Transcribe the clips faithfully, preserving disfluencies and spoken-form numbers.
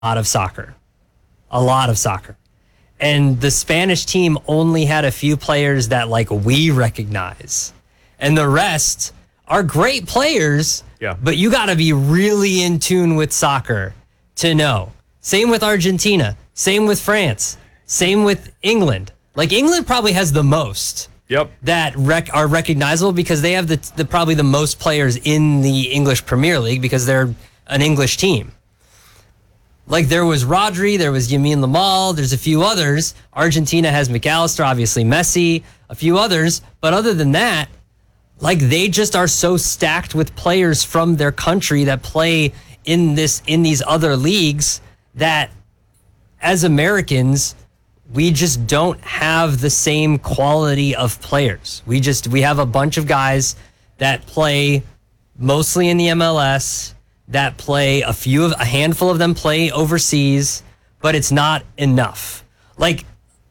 lot of soccer. A lot of soccer. And the Spanish team only had a few players that, like, we recognize. And the rest are great players, yeah. but you got to be really in tune with soccer to know. Same with Argentina. Same with France. Same with England. Like, England probably has the most. Yep. That rec- are recognizable because they have the, the probably the most players in the English Premier League because they're an English team. Like, there was Rodri, there was Yamin Lamal, there's a few others. Argentina has McAllister, obviously Messi, a few others. But other than that, like, they just are so stacked with players from their country that play in this in these other leagues that as Americans, we just don't have the same quality of players. We just we have a bunch of guys that play mostly in the M L S, that play a few of a handful of them play overseas, but it's not enough. Like,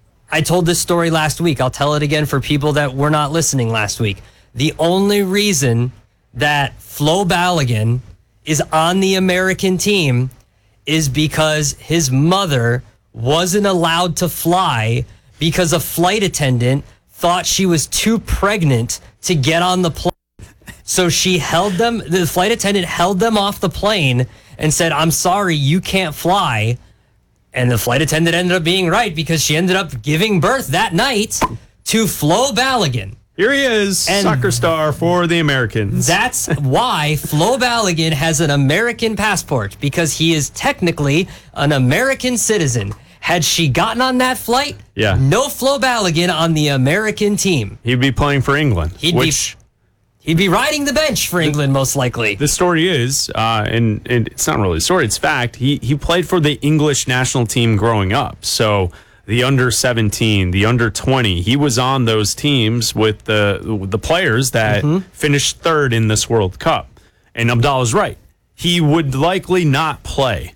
I told this story last week. I'll tell it again for people that were not listening last week. The only reason that Flo Balogun is on the American team is because his mother wasn't allowed to fly because a flight attendant thought she was too pregnant to get on the plane. So she held them, the flight attendant held them off the plane and said, "I'm sorry, you can't fly." And the flight attendant ended up being right because she ended up giving birth that night to Flo Balogun. Here he is, and soccer star for the Americans. That's why Flo Balogun has an American passport, because he is technically an American citizen. Had she gotten on that flight, yeah. no Flo Balogun on the American team. He'd be playing for England. He'd which be he'd be riding the bench for England, most likely. The story is, uh, and, and it's not really a story, it's fact, he, he played for the English national team growing up. So the under seventeen, the under twenty, he was on those teams with the the players that mm-hmm. finished third in this World Cup. And Abdallah's right. He would likely not play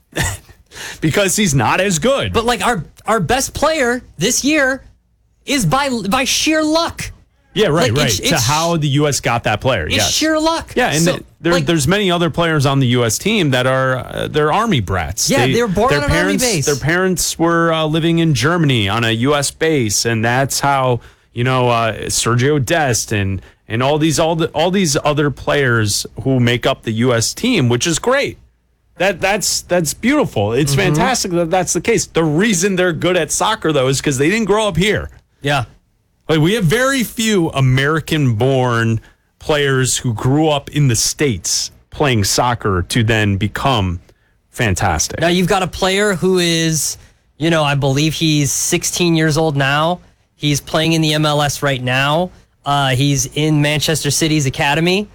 because he's not as good. But like our our best player this year is by by sheer luck. Yeah, right, like, right. It's, to it's, how the U S got that player. It's yes. sheer luck. Yeah, and so, the, there, like, there's many other players on the U S team that are uh, they're Army brats. Yeah, they, they were born their on an parents, Army base. Their parents were uh, living in Germany on a U S base, and that's how, you know, uh, Sergio Dest and and all these all the, all these other players who make up the U S team, which is great. That that's that's beautiful. It's mm-hmm. fantastic that that's the case. The reason they're good at soccer, though, is because they didn't grow up here. Yeah. Like, we have very few American-born players who grew up in the States playing soccer to then become fantastic. Now, you've got a player who is, you know, I believe he's sixteen years old now. He's playing in the M L S right now. Uh, he's in Manchester City's academy.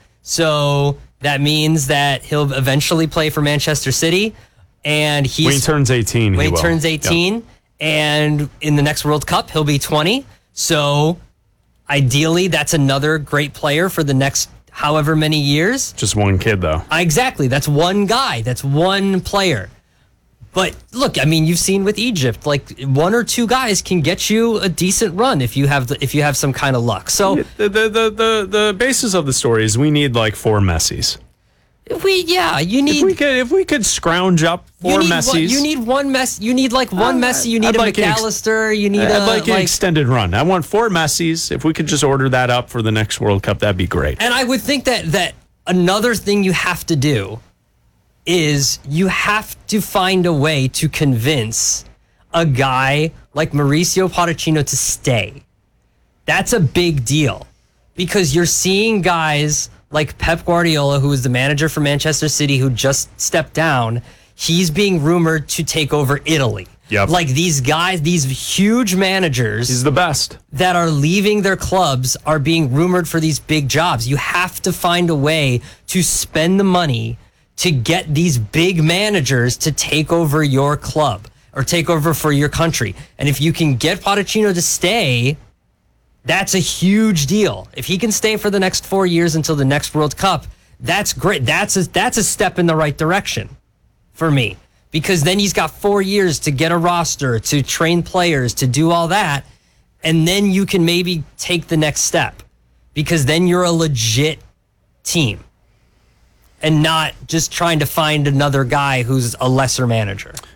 So that means that he'll eventually play for Manchester City. And he's, when he turns eighteen, when he, he will. turns eighteen, yep. And in the next World Cup, he'll be twenty. So ideally, that's another great player for the next however many years. Just one kid, though. Exactly. That's one guy. That's one player. But look, I mean, you've seen with Egypt, like one or two guys can get you a decent run if you have the, if you have some kind of luck. So the the the the, the basis of the story is we need like four Messis. If we yeah, you need if we could if we could scrounge up four you need Messis. One, you need one mess. You need like one uh, Messi. You need I'd a like McAllister. Ex- you need I'd a like an like, extended run. I want four Messis. If we could just order that up for the next World Cup, that'd be great. And I would think that that another thing you have to do is you have to find a way to convince a guy like Mauricio Pochettino to stay. That's a big deal because you're seeing guys like Pep Guardiola, who is the manager for Manchester City, who just stepped down. He's being rumored to take over Italy. Yep. Like these guys, these huge managers. He's the best. That are leaving their clubs are being rumored for these big jobs. You have to find a way to spend the money to get these big managers to take over your club or take over for your country. And if you can get Pochettino to stay, that's a huge deal. If he can stay for the next four years until the next World Cup, that's great. That's a, that's a step in the right direction for me, because then he's got four years to get a roster, to train players, to do all that. And then you can maybe take the next step, because then you're a legit team and not just trying to find another guy who's a lesser manager.